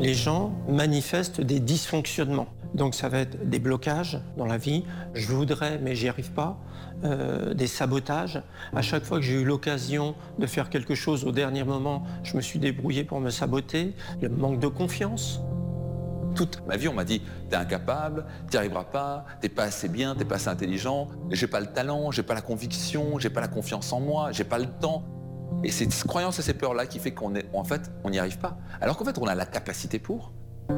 Les gens manifestent des dysfonctionnements. Donc ça va être des blocages dans la vie, je voudrais mais j'y arrive pas, des sabotages. À chaque fois que j'ai eu l'occasion de faire quelque chose au dernier moment, je me suis débrouillé pour me saboter, le manque de confiance. Toute ma vie, on m'a dit t'es incapable, t'y arriveras pas, t'es pas assez bien, t'es pas assez intelligent, j'ai pas le talent, j'ai pas la conviction, j'ai pas la confiance en moi, j'ai pas le temps. Et c'est cette croyance et ces peurs-là qui fait qu'on n'y arrive pas. Alors qu'en fait, on a la capacité pour.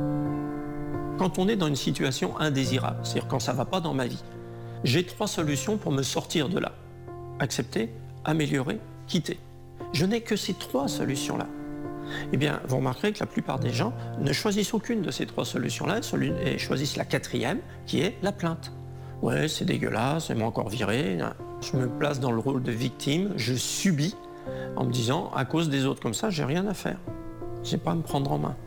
Quand on est dans une situation indésirable, c'est-à-dire quand ça va pas dans ma vie, j'ai 3 solutions pour me sortir de là. Accepter, améliorer, quitter. Je n'ai que ces 3 solutions-là. Eh bien, vous remarquerez que la plupart des gens ne choisissent aucune de ces 3 solutions-là et choisissent la 4e, qui est la plainte. Ouais, c'est dégueulasse, elle m'a encore viré. Je me place dans le rôle de victime, je subis, en me disant, à cause des autres comme ça, j'ai rien à faire. J'ai pas à me prendre en main.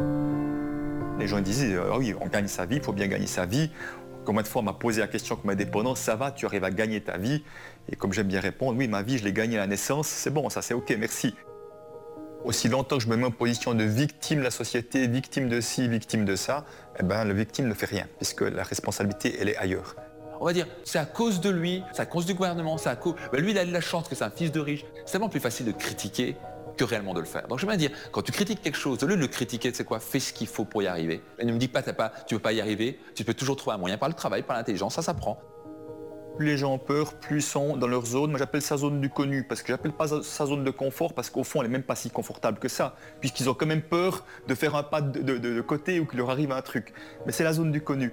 Les gens disent, oui, on gagne sa vie, il faut bien gagner sa vie. Combien de fois on m'a posé la question comme indépendant, ça va, tu arrives à gagner ta vie? Et comme j'aime bien répondre, oui, ma vie, je l'ai gagnée à la naissance, c'est bon, ça c'est ok, merci. Aussi longtemps que je me mets en position de victime de la société, victime de ci, victime de ça, eh ben, le victime ne fait rien, puisque la responsabilité, elle est ailleurs. On va dire, c'est à cause de lui, c'est à cause du gouvernement, c'est à cause... Ben lui, il a de la chance que c'est un fils de riche. C'est tellement plus facile de critiquer que réellement de le faire. Donc je veux bien dire, quand tu critiques quelque chose, au lieu de le critiquer, tu sais quoi, fais ce qu'il faut pour y arriver. Et ne me dis pas, tu peux pas y arriver, tu peux toujours trouver un moyen par le travail, par l'intelligence, ça s'apprend. Plus les gens ont peur, plus ils sont dans leur zone. Moi, j'appelle ça zone du connu, parce que j'appelle pas ça zone de confort, parce qu'au fond, elle n'est même pas si confortable que ça, puisqu'ils ont quand même peur de faire un pas de côté ou qu'il leur arrive un truc. Mais c'est la zone du connu.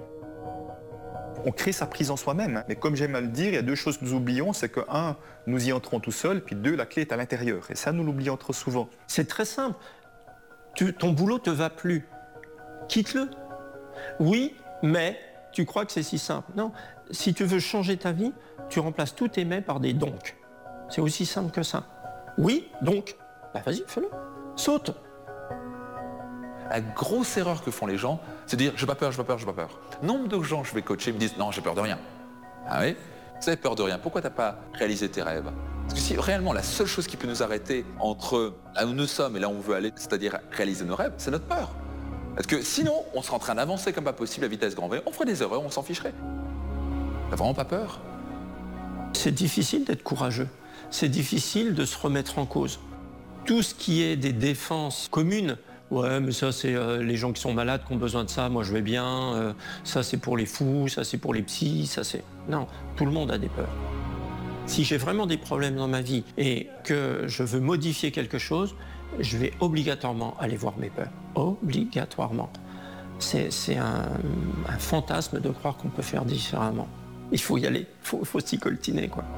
On crée sa prise soi-même. Mais comme j'aime à le dire, il y a 2 choses que nous oublions, c'est que 1, nous y entrons tout seuls, puis 2, la clé est à l'intérieur. Et ça, nous l'oublions trop souvent. C'est très simple. Ton boulot te va plus. Quitte-le. Oui, mais tu crois que c'est si simple. Non, si tu veux changer ta vie, tu remplaces tous tes mais par des donc. C'est aussi simple que ça. Oui, donc, bah vas-y, fais-le. Saute. La grosse erreur que font les gens, c'est de dire j'ai pas peur. Nombre de gens que je vais coacher me disent non, j'ai peur de rien. Ah oui? Vous avez peur de rien, pourquoi t'as pas réalisé tes rêves? Parce que si réellement la seule chose qui peut nous arrêter entre là où nous sommes et là où on veut aller, c'est-à-dire réaliser nos rêves, c'est notre peur. Parce que sinon, on serait en train d'avancer comme pas possible à vitesse grand V, on ferait des erreurs, on s'en ficherait. T'as vraiment pas peur? C'est difficile d'être courageux. C'est difficile de se remettre en cause. Tout ce qui est des défenses communes, ouais, mais ça c'est les gens qui sont malades qui ont besoin de ça, moi je vais bien, ça c'est pour les fous, ça c'est pour les psys, ça c'est... Non, tout le monde a des peurs. Si j'ai vraiment des problèmes dans ma vie et que je veux modifier quelque chose, je vais obligatoirement aller voir mes peurs. Obligatoirement. C'est un fantasme de croire qu'on peut faire différemment. Il faut y aller, il faut s'y coltiner, quoi.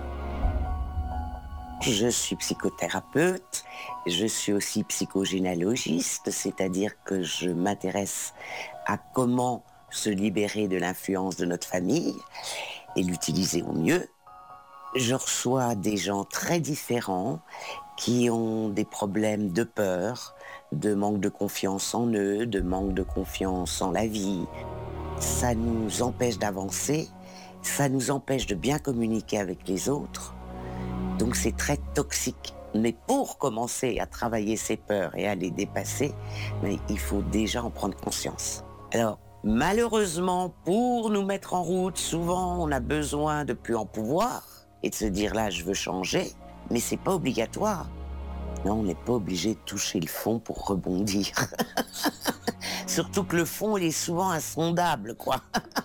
Je suis psychothérapeute, je suis aussi psychogénéalogiste, c'est-à-dire que je m'intéresse à comment se libérer de l'influence de notre famille et l'utiliser au mieux. Je reçois des gens très différents qui ont des problèmes de peur, de manque de confiance en eux, de manque de confiance en la vie. Ça nous empêche d'avancer, ça nous empêche de bien communiquer avec les autres. Donc c'est très toxique. Mais pour commencer à travailler ces peurs et à les dépasser, il faut déjà en prendre conscience. Alors, malheureusement, pour nous mettre en route, souvent on a besoin de plus en pouvoir et de se dire là, je veux changer, mais c'est pas obligatoire. Non, on n'est pas obligé de toucher le fond pour rebondir. Surtout que le fond, il est souvent insondable, quoi.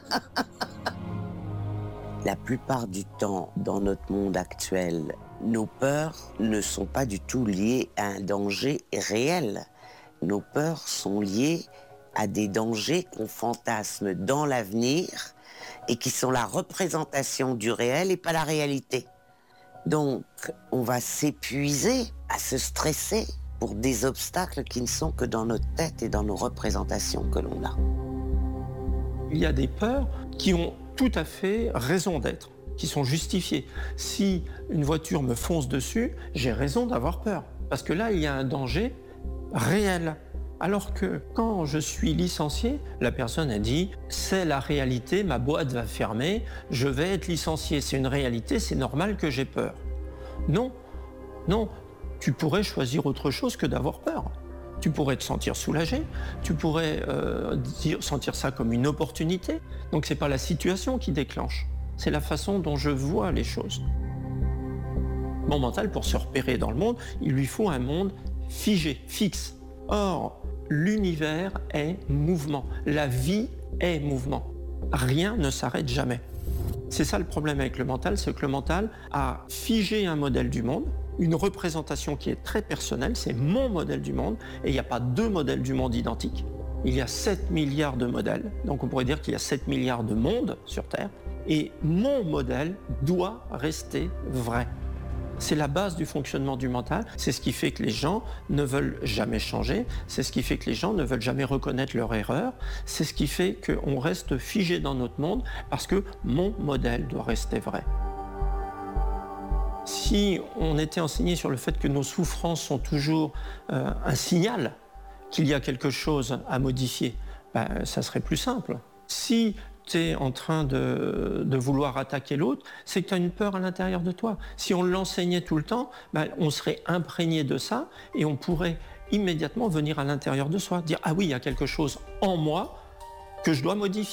La plupart du temps, dans notre monde actuel, nos peurs ne sont pas du tout liées à un danger réel. Nos peurs sont liées à des dangers qu'on fantasme dans l'avenir et qui sont la représentation du réel et pas la réalité. Donc, on va s'épuiser à se stresser pour des obstacles qui ne sont que dans notre tête et dans nos représentations que l'on a. Il y a des peurs qui ont tout à fait raison d'être, qui sont justifiées. Si une voiture me fonce dessus, j'ai raison d'avoir peur, parce que là, il y a un danger réel. Alors que quand je suis licencié, la personne a dit « c'est la réalité, ma boîte va fermer, je vais être licencié, c'est une réalité, c'est normal que j'ai peur ». Non, tu pourrais choisir autre chose que d'avoir peur. Tu pourrais te sentir soulagé, tu pourrais sentir ça comme une opportunité. Donc c'est pas la situation qui déclenche, c'est la façon dont je vois les choses. Mon mental, pour se repérer dans le monde, il lui faut un monde figé, fixe. Or, l'univers est mouvement, la vie est mouvement. Rien ne s'arrête jamais. C'est ça le problème avec le mental, c'est que le mental a figé un modèle du monde, une représentation qui est très personnelle, c'est mon modèle du monde, et il n'y a pas deux modèles du monde identiques. Il y a 7 milliards de modèles, donc on pourrait dire qu'il y a 7 milliards de mondes sur Terre, et mon modèle doit rester vrai. C'est la base du fonctionnement du mental, c'est ce qui fait que les gens ne veulent jamais changer, c'est ce qui fait que les gens ne veulent jamais reconnaître leur erreur, c'est ce qui fait qu'on reste figé dans notre monde parce que mon modèle doit rester vrai. Si on était enseigné sur le fait que nos souffrances sont toujours un signal qu'il y a quelque chose à modifier, ça serait plus simple. Si tu es en train de vouloir attaquer l'autre, c'est que tu as une peur à l'intérieur de toi. Si on l'enseignait tout le temps, on serait imprégné de ça et on pourrait immédiatement venir à l'intérieur de soi, dire « Ah oui, il y a quelque chose en moi que je dois modifier ».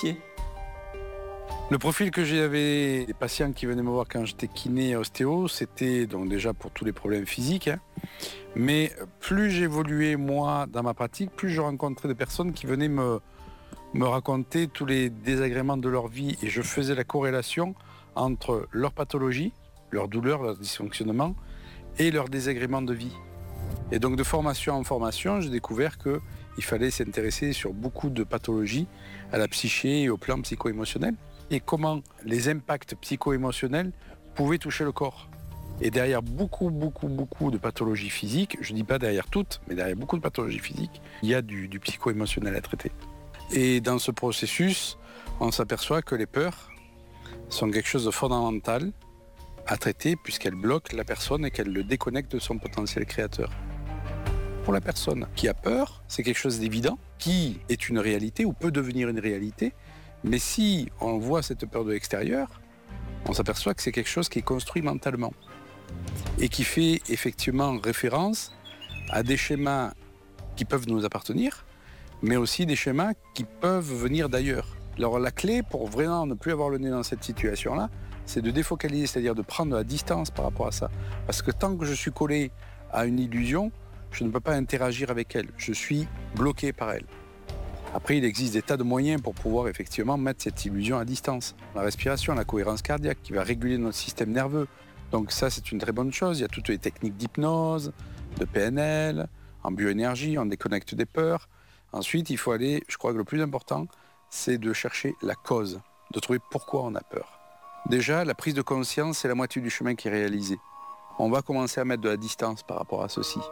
Le profil que j'avais des patients qui venaient me voir quand j'étais kiné et ostéo, c'était donc déjà pour tous les problèmes physiques, mais plus j'évoluais moi dans ma pratique, plus je rencontrais des personnes qui venaient me raconter tous les désagréments de leur vie et je faisais la corrélation entre leur pathologie, leur douleur, leur dysfonctionnement et leur désagrément de vie. Et donc de formation en formation, j'ai découvert qu'il fallait s'intéresser sur beaucoup de pathologies à la psyché et au plan psycho-émotionnel et comment les impacts psycho-émotionnels pouvaient toucher le corps. Et derrière beaucoup de pathologies physiques, je ne dis pas derrière toutes, mais derrière beaucoup de pathologies physiques, il y a du psycho-émotionnel à traiter. Et dans ce processus, on s'aperçoit que les peurs sont quelque chose de fondamental à traiter puisqu'elles bloquent la personne et qu'elles le déconnectent de son potentiel créateur. Pour la personne qui a peur, c'est quelque chose d'évident, qui est une réalité ou peut devenir une réalité, mais si on voit cette peur de l'extérieur, on s'aperçoit que c'est quelque chose qui est construit mentalement et qui fait effectivement référence à des schémas qui peuvent nous appartenir, mais aussi des schémas qui peuvent venir d'ailleurs. Alors la clé pour vraiment ne plus avoir le nez dans cette situation-là, c'est de défocaliser, c'est-à-dire de prendre de la distance par rapport à ça. Parce que tant que je suis collé à une illusion, je ne peux pas interagir avec elle. Je suis bloqué par elle. Après, il existe des tas de moyens pour pouvoir effectivement mettre cette illusion à distance. La respiration, la cohérence cardiaque qui va réguler notre système nerveux. Donc ça, c'est une très bonne chose. Il y a toutes les techniques d'hypnose, de PNL, en bioénergie, on déconnecte des peurs. Ensuite, il faut aller, je crois que le plus important, c'est de chercher la cause, de trouver pourquoi on a peur. Déjà, la prise de conscience, c'est la moitié du chemin qui est réalisé. On va commencer à mettre de la distance par rapport à ceci.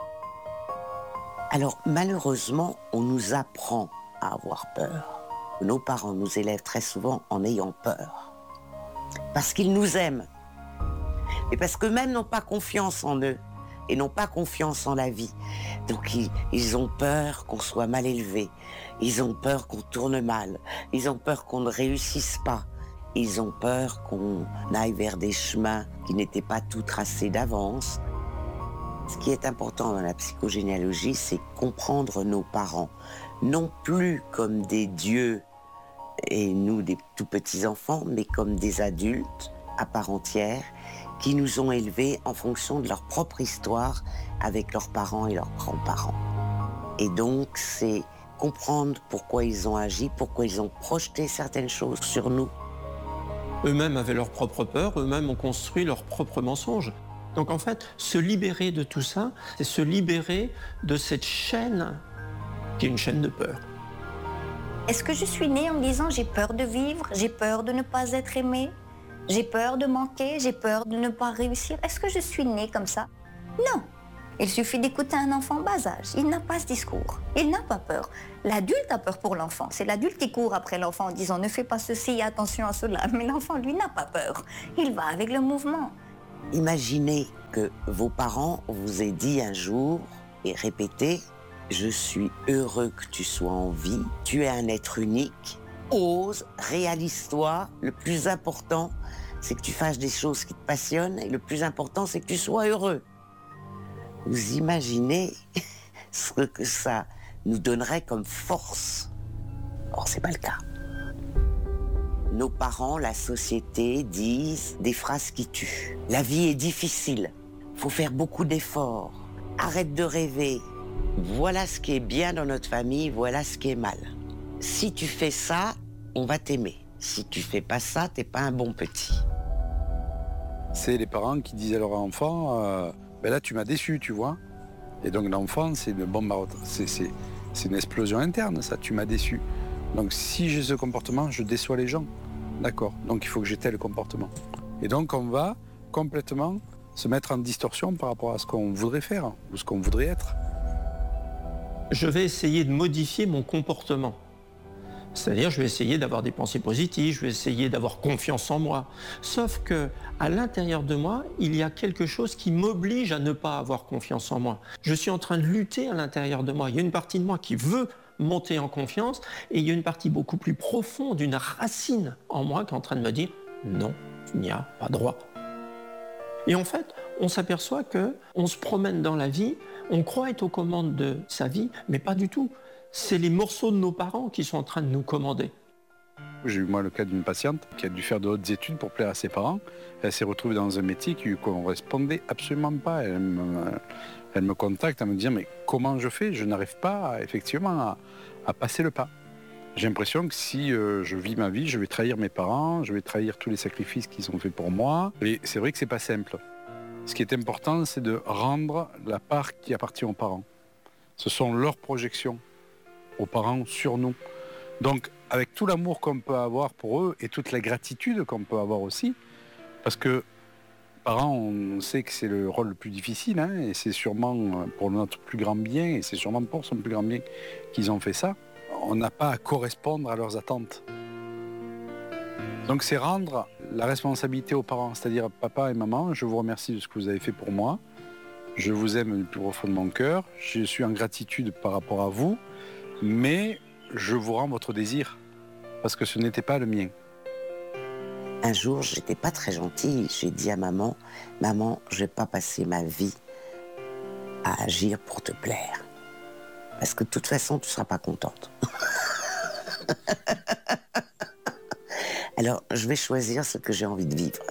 Alors, malheureusement, on nous apprend à avoir peur. Nos parents nous élèvent très souvent en ayant peur. Parce qu'ils nous aiment. Mais parce qu'eux-mêmes n'ont pas confiance en eux. Et n'ont pas confiance en la vie. Donc ils ont peur qu'on soit mal élevé, ils ont peur qu'on tourne mal, ils ont peur qu'on ne réussisse pas, ils ont peur qu'on aille vers des chemins qui n'étaient pas tout tracés d'avance. Ce qui est important dans la psychogénéalogie, c'est comprendre nos parents, non plus comme des dieux et nous des tout petits enfants, mais comme des adultes à part entière, qui nous ont élevés en fonction de leur propre histoire avec leurs parents et leurs grands-parents. Et donc, c'est comprendre pourquoi ils ont agi, pourquoi ils ont projeté certaines choses sur nous. Eux-mêmes avaient leur propre peur, eux-mêmes ont construit leurs propres mensonges. Donc en fait, se libérer de tout ça, c'est se libérer de cette chaîne qui est une chaîne de peur. Est-ce que je suis née en me disant j'ai peur de vivre, j'ai peur de ne pas être aimée? J'ai peur de manquer, j'ai peur de ne pas réussir. Est-ce que je suis née comme ça? Non. Il suffit d'écouter un enfant bas âge. Il n'a pas ce discours. Il n'a pas peur. L'adulte a peur pour l'enfant. C'est l'adulte qui court après l'enfant en disant « ne fais pas ceci, attention à cela ». Mais l'enfant, lui, n'a pas peur. Il va avec le mouvement. Imaginez que vos parents vous aient dit un jour et répété « je suis heureux que tu sois en vie, tu es un être unique ». Ose, réalise-toi, le plus important, c'est que tu fasses des choses qui te passionnent et le plus important, c'est que tu sois heureux. Vous imaginez ce que ça nous donnerait comme force. Or, c'est pas le cas. Nos parents, la société disent des phrases qui tuent. La vie est difficile, faut faire beaucoup d'efforts, arrête de rêver. Voilà ce qui est bien dans notre famille, voilà ce qui est mal. Si tu fais ça, on va t'aimer. Si tu fais pas ça, t'es pas un bon petit. C'est les parents qui disent à leur enfant, ben là tu m'as déçu, tu vois. Et donc l'enfant, c'est une bombe c'est une explosion interne, ça, tu m'as déçu. Donc si j'ai ce comportement, je déçois les gens. D'accord, donc il faut que j'ai tel comportement. Et donc on va complètement se mettre en distorsion par rapport à ce qu'on voudrait faire ou ce qu'on voudrait être. Je vais essayer de modifier mon comportement. C'est-à-dire, je vais essayer d'avoir des pensées positives, je vais essayer d'avoir confiance en moi. Sauf que, à l'intérieur de moi, il y a quelque chose qui m'oblige à ne pas avoir confiance en moi. Je suis en train de lutter à l'intérieur de moi. Il y a une partie de moi qui veut monter en confiance et il y a une partie beaucoup plus profonde, une racine en moi qui est en train de me dire « Non, tu n'y as pas droit ». Et en fait, on s'aperçoit qu'on se promène dans la vie, on croit être aux commandes de sa vie, mais pas du tout. C'est les morceaux de nos parents qui sont en train de nous commander. J'ai eu moi le cas d'une patiente qui a dû faire de hautes études pour plaire à ses parents. Elle s'est retrouvée dans un métier qui ne correspondait absolument pas. Elle me contacte à me dire « Mais comment je fais ? Je n'arrive pas effectivement à passer le pas. » J'ai l'impression que si je vis ma vie, je vais trahir mes parents, je vais trahir tous les sacrifices qu'ils ont fait pour moi. Et c'est vrai que c'est pas simple. Ce qui est important, c'est de rendre la part qui appartient aux parents. Ce sont leurs projections aux parents sur nous. Donc, avec tout l'amour qu'on peut avoir pour eux et toute la gratitude qu'on peut avoir aussi, parce que parents, on sait que c'est le rôle le plus difficile, hein, et c'est sûrement pour notre plus grand bien, et c'est sûrement pour son plus grand bien qu'ils ont fait ça. On n'a pas à correspondre à leurs attentes. Donc c'est rendre la responsabilité aux parents, c'est-à-dire papa et maman, je vous remercie de ce que vous avez fait pour moi, je vous aime du plus profond de mon cœur, je suis en gratitude par rapport à vous, mais je vous rends votre désir, parce que ce n'était pas le mien. Un jour, j'étais pas très gentille, j'ai dit à maman, « Maman, je vais pas passer ma vie à agir pour te plaire. Parce que de toute façon, tu seras pas contente. » Alors, je vais choisir ce que j'ai envie de vivre.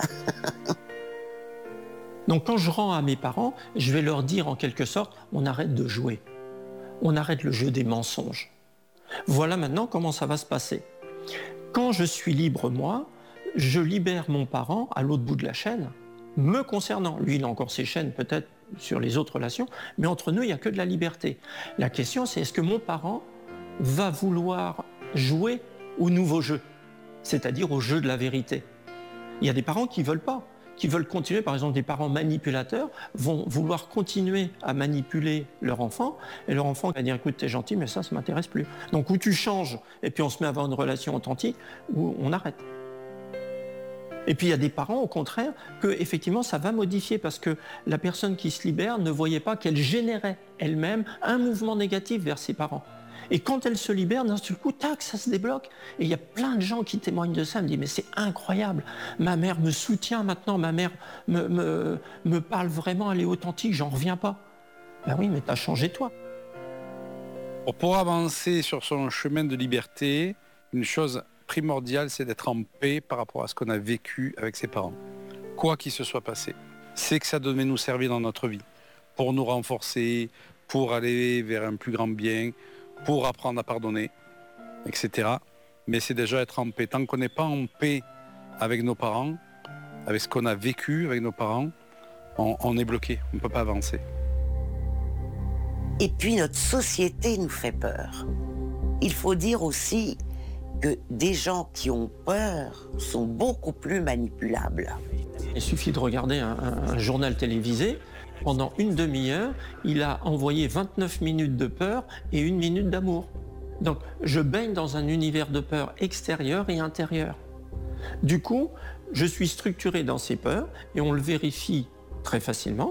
Donc quand je rends à mes parents, je vais leur dire en quelque sorte, on arrête de jouer. On arrête le jeu des mensonges. Voilà maintenant comment ça va se passer. Quand je suis libre, moi, je libère mon parent à l'autre bout de la chaîne, me concernant. Lui, il a encore ses chaînes peut-être sur les autres relations, mais entre nous, il n'y a que de la liberté. La question, c'est est-ce que mon parent va vouloir jouer au nouveau jeu, c'est-à-dire au jeu de la vérité. Il y a des parents qui ne veulent pas, qui veulent continuer, par exemple des parents manipulateurs vont vouloir continuer à manipuler leur enfant et leur enfant va dire écoute t'es gentil mais ça m'intéresse plus. Donc ou tu changes et puis on se met à avoir une relation authentique ou on arrête. Et puis il y a des parents au contraire que effectivement ça va modifier parce que la personne qui se libère ne voyait pas qu'elle générait elle-même un mouvement négatif vers ses parents. Et quand elle se libère, d'un seul coup, tac, ça se débloque. Et il y a plein de gens qui témoignent de ça, me disent, mais c'est incroyable, ma mère me soutient maintenant, ma mère me parle vraiment, elle est authentique, j'en reviens pas. Ben oui, mais t'as changé toi. Pour avancer sur son chemin de liberté, une chose primordiale, c'est d'être en paix par rapport à ce qu'on a vécu avec ses parents. Quoi qu'il se soit passé, c'est que ça devait nous servir dans notre vie, pour nous renforcer, pour aller vers un plus grand bien, pour apprendre à pardonner, etc. Mais c'est déjà être en paix. Tant qu'on n'est pas en paix avec nos parents, avec ce qu'on a vécu avec nos parents, on est bloqué, on ne peut pas avancer. Et puis notre société nous fait peur. Il faut dire aussi que des gens qui ont peur sont beaucoup plus manipulables. Il suffit de regarder un journal télévisé. Pendant une demi-heure, il a envoyé 29 minutes de peur et 1 minute d'amour. Donc, je baigne dans un univers de peur extérieur et intérieur. Du coup, je suis structuré dans ces peurs et on le vérifie très facilement.